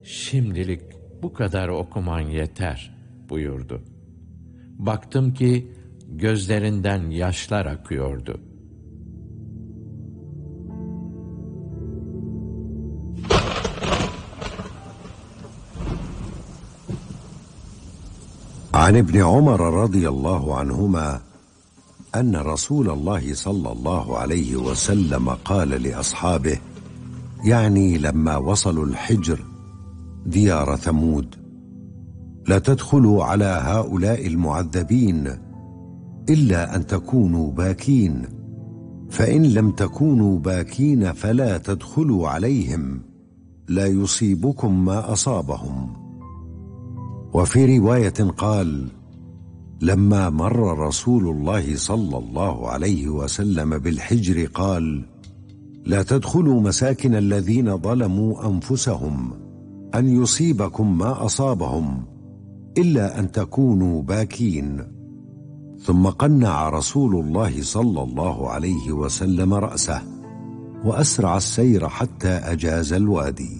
Şimdilik bu kadar okuman yeter buyurdu. Baktım ki gözlerinden yaşlar akıyordu. عن ابن عمر رضي الله عنهما أن رسول الله صلى الله عليه وسلم قال لأصحابه يعني لما وصلوا الحجر ديار ثمود: لا تدخلوا على هؤلاء المعذبين إلا أن تكونوا باكين، فإن لم تكونوا باكين فلا تدخلوا عليهم، لا يصيبكم ما أصابهم. وفي رواية قال: لما مر رسول الله صلى الله عليه وسلم بالحجر قال: لا تدخلوا مساكن الذين ظلموا أنفسهم أن يصيبكم ما أصابهم إلا أن تكونوا باكين. ثم قنع رسول الله صلى الله عليه وسلم رأسه وأسرع السير حتى أجاز الوادي.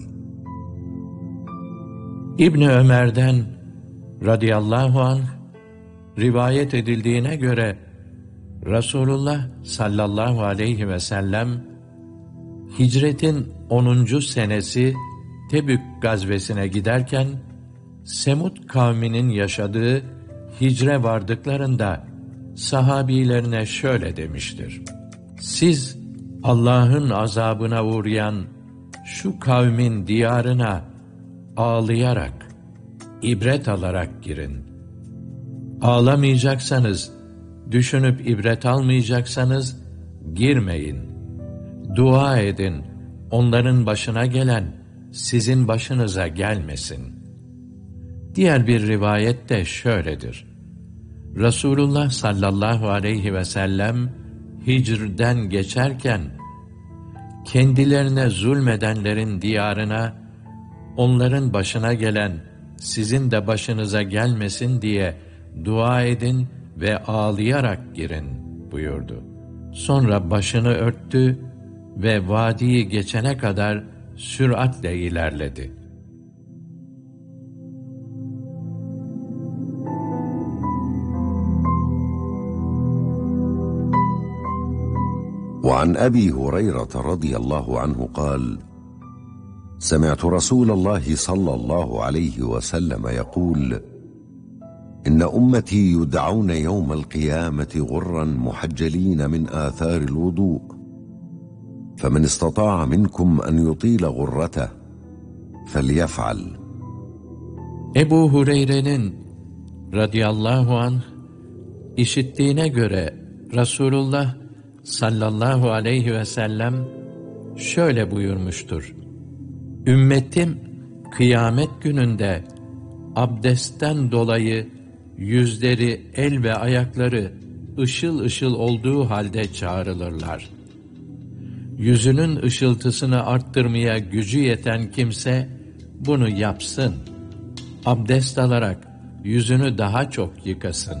İbni Ömer'den radıyallahu anh rivayet edildiğine göre Resulullah sallallahu aleyhi ve sellem hicretin 10. senesi Tebük gazvesine giderken Semud kavminin yaşadığı hicre vardıklarında sahabilerine şöyle demiştir: siz Allah'ın azabına uğrayan şu kavmin diyarına ağlayarak, ibret alarak girin. Ağlamayacaksanız, düşünüp ibret almayacaksanız girmeyin. Dua edin, onların başına gelen sizin başınıza gelmesin. Diğer bir rivayette şöyledir: Resulullah sallallahu aleyhi ve sellem Hicr'den geçerken kendilerine zulmedenlerin diyarına onların başına gelen sizin de başınıza gelmesin diye dua edin ve ağlayarak girin buyurdu. Sonra başını örttü ve vadiyi geçene kadar süratle ilerledi. وعن أبي هريرة رضي الله عنه قال: سمعت رسول الله صلى الله عليه وسلم يقول: إن أمتي يدعون يوم القيامة غرا محجلين من آثار الوضوء، فمن استطاع منكم أن يطيل غرته فليفعل. Ebu Hureyre'nin radıyallahu anh işittiğine göre Resulullah sallallahu aleyhi ve sellem şöyle buyurmuştur: Ümmetim kıyamet gününde abdestten dolayı yüzleri, el ve ayakları ışıl ışıl olduğu halde çağrılırlar. Yüzünün ışıltısını arttırmaya gücü yeten kimse bunu yapsın. Abdest alarak yüzünü daha çok yıkasın.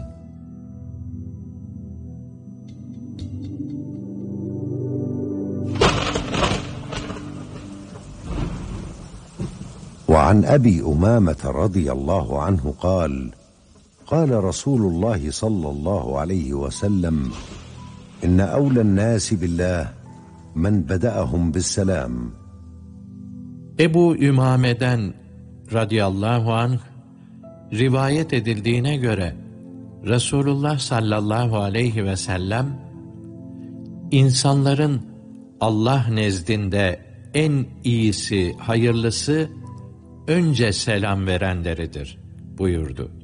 وعن أبي أمامة رضي الله عنه قال: قال رسول الله صلى الله عليه وسلم: إن أولى الناس بالله من بدأهم بالسلام. Ebu Ümame'den radıyallahu anh rivayet edildiğine göre Resulullah sallallahu aleyhi ve sellem insanların Allah nezdinde en iyisi, hayırlısı önce selam verenleridir buyurdu.